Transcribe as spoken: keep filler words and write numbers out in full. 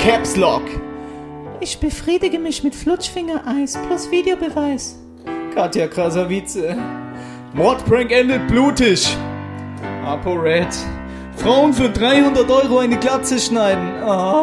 Caps Lock. Ich befriedige mich mit Flutschfinger-Eis plus Videobeweis. Katja Krasavice. Mordprank endet blutig. ApoRed. Frauen für dreihundert Euro eine Glatze schneiden. Ah.